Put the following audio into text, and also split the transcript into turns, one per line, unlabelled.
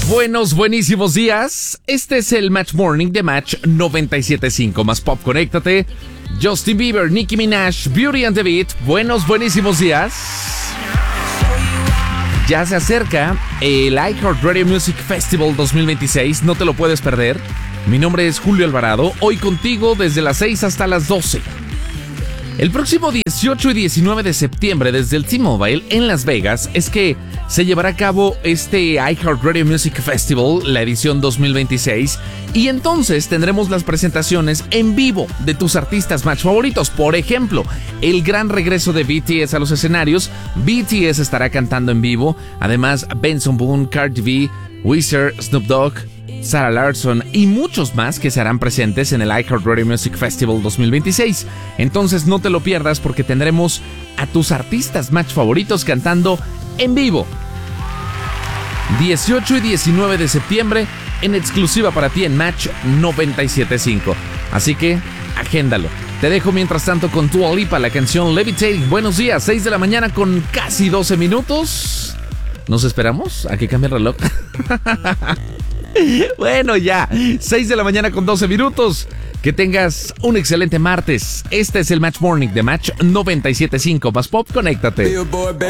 Buenísimos días. Este es el Match Morning de Match 97.5. Más pop, conéctate. Justin Bieber, Nicki Minaj, Beauty and the Beat. Buenísimos días. Ya se acerca el iHeartRadio Music Festival 2026. No te lo puedes perder. Mi nombre es Julio Alvarado. Hoy contigo desde las 6 hasta las 12. El próximo 18 y 19 de septiembre desde el T-Mobile en Las Vegas es que se llevará a cabo este iHeartRadio Music Festival, la edición 2026, y entonces tendremos las presentaciones en vivo de tus artistas Match favoritos. Por ejemplo, el gran regreso de BTS a los escenarios. BTS estará cantando en vivo, además Benson Boone, Cardi B, Weezer, Snoop Dogg, Sarah Larsson y muchos más que se harán presentes en el iHeartRadio Music Festival 2026. Entonces no te lo pierdas porque tendremos a tus artistas Match favoritos cantando en vivo. 18 y 19 de septiembre en exclusiva para ti en Match 97.5. Así que agéndalo. Te dejo mientras tanto con Dua Lipa, la canción Levitating. Buenos días, 6 de la mañana con casi 12 minutos. ¿Nos esperamos a que cambie el reloj? Bueno, ya, 6 de la mañana con 12 minutos. Que tengas un excelente martes. Este es el Match Morning de Match 97.5. Más pop, conéctate.